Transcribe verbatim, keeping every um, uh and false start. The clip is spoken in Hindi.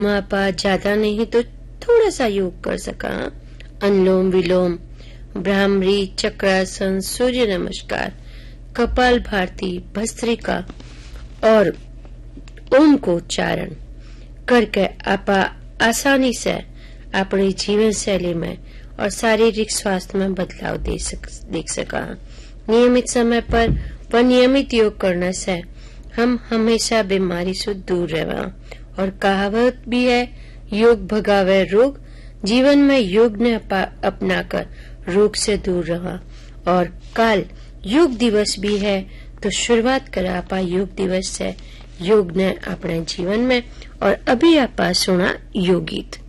आपा ज्यादा नहीं तो थोड़ा सा योग कर सका। अनुलोम विलोम, भ्रामरी, चक्रासन, सूर्य नमस्कार, कपाल भारती, भस्त्रिका और ओम को उच्चारण करके आपा आसानी से अपनी जीवन शैली में और शारीरिक स्वास्थ्य में बदलाव दे सक, देख सका। नियमित समय पर व नियमित योग करने से हम हमेशा बीमारी से दूर रहा। और कहावत भी है, योग भगावे रोग। जीवन में योग ने अपनाकर रोग से दूर रहा। और कल योग दिवस भी है, तो शुरुआत करा आपा योग दिवस से योग ने अपने जीवन में। और अभी आपा सुना योग गीत।